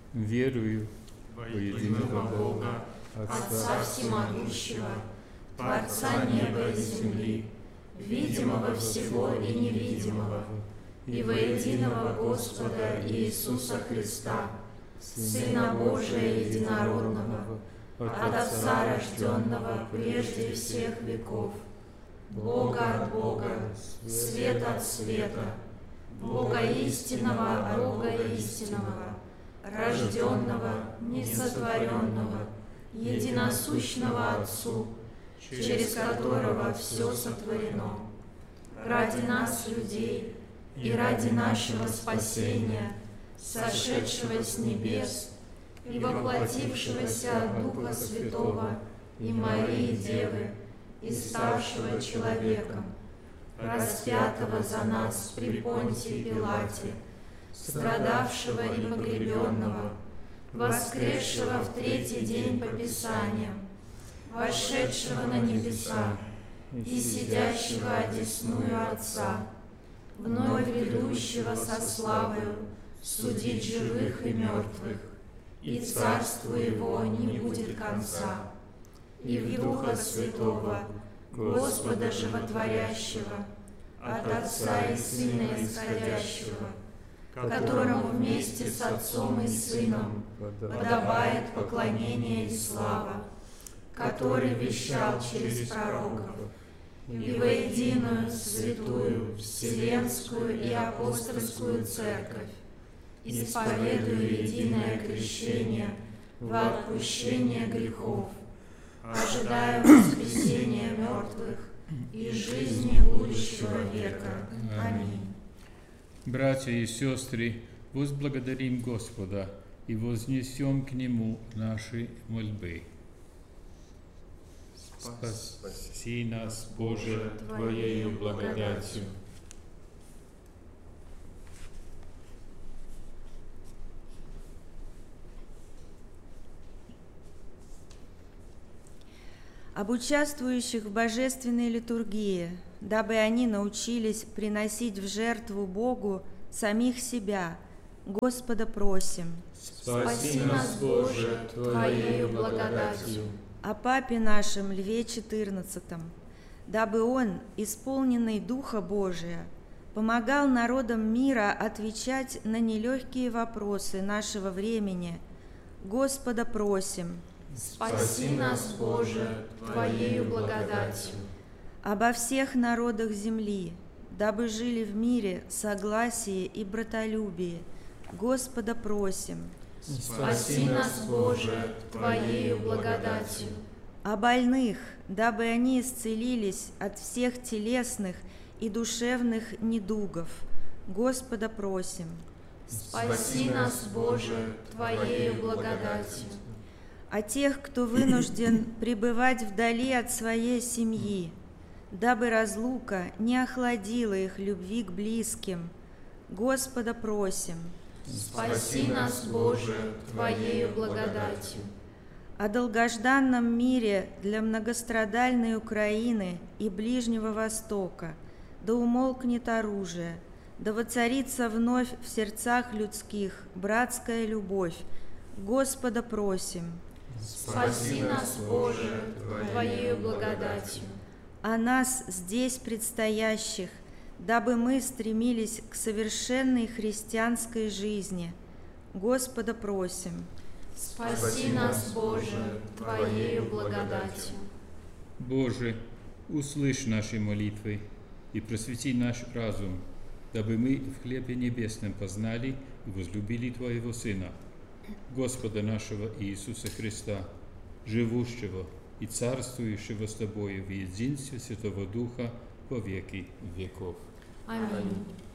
Верую во единого Бога, Отца Всемогущего, Творца неба и земли, видимого всего и невидимого, и во единого Господа Иисуса Христа, Сына Божия Единородного, от Отца рожденного прежде всех веков, Бога от Бога, свет от света, Бога истинного от Бога истинного, рожденного, несотворенного, единосущного Отцу, через которого все сотворено. Ради нас, людей, и ради нашего спасения, сошедшего с небес и воплотившегося от Духа Святого и Марии Девы, и ставшего человеком, распятого за нас при Понтии Пилате, страдавшего и погребенного, воскресшего в третий день по Писаниям, вошедшего на небеса и сидящего одесную Отца, вновь грядущего со славою судить живых и мертвых, и царству Его не будет конца, и в Духа Святого, Господа Животворящего, от Отца и Сына исходящего, которому вместе с Отцом и Сыном подобает поклонение и слава, который вещал через пророков, и во единую святую, вселенскую и апостольскую церковь, исповедую единое крещение во отпущение грехов, ожидаю воскресения мертвых и жизни будущего века. Аминь. Братья и сестры, возблагодарим Господа и вознесем к Нему наши мольбы. Спаси нас, Боже, Твоею благодатью. Об участвующих в божественной литургии, дабы они научились приносить в жертву Богу самих себя, Господа просим. Спаси нас, Боже, Твоею благодатью. О Папе нашем Льве XIV, дабы он, исполненный Духа Божия, помогал народам мира отвечать на нелегкие вопросы нашего времени, Господа просим. Спаси нас, Боже, Твоею благодатью. Обо всех народах земли, дабы жили в мире, согласии и братолюбии, Господа просим. Спаси нас, Боже, Твоею благодатью. О больных, дабы они исцелились от всех телесных и душевных недугов, Господа просим. Спаси нас, Боже, Твоею благодатью. О тех, кто вынужден пребывать вдали от своей семьи, дабы разлука не охладила их любви к близким, Господа просим. Спаси нас, Боже, Твоею благодатью. О долгожданном мире для многострадальной Украины и Ближнего Востока, да умолкнет оружие, да воцарится вновь в сердцах людских братская любовь, Господа просим. Спаси нас, Боже, Твоею благодатью. О нас здесь предстоящих, дабы мы стремились к совершенной христианской жизни, Господа просим. Спаси нас, Боже, Твоею благодатью. Боже, услышь наши молитвы и просвети наш разум, дабы мы в хлебе небесном познали и возлюбили Твоего Сына, Господа нашего Иисуса Христа, живущего и царствующего с Тобою в единстве Святого Духа во веки веков. Аминь.